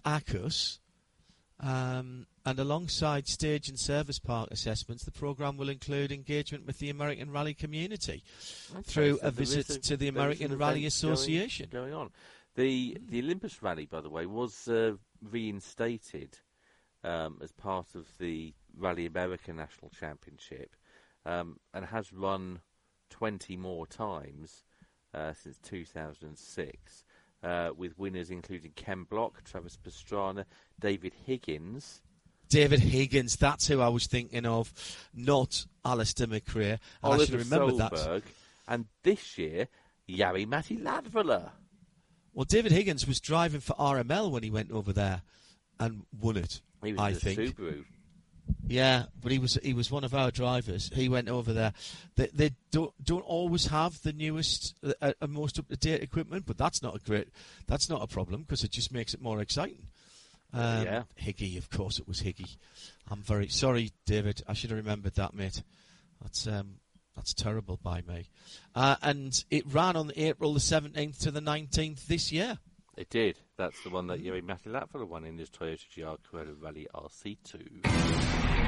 ACUS, and alongside stage and service park assessments, the programme will include engagement with the American Rally community through a visit to the American Rally Association. Going on. The Olympus Rally, by the way, was reinstated as part of the Rally America National Championship, and has run 20 more times since 2006, with winners including Ken Block, Travis Pastrana, David Higgins. David Higgins, that's who I was thinking of, not Alistair McRae. Oliver I should remember Solberg, that. And this year, Jari-Matti Latvala. Well, David Higgins was driving for RML when he went over there and won it. He was I in a think. Subaru. Yeah, but he was one of our drivers. He went over there. They don't always have the newest and most up to date equipment, but that's not a problem because it just makes it more exciting. Yeah. Higgy, of course, it was Higgy. I'm very sorry, David. I should have remembered that, mate. That's terrible by me. And it ran on April the 17th to the 19th this year. It did. That's the one that Jari-Matti Latvala won in his Toyota GR Corolla Rally RC2.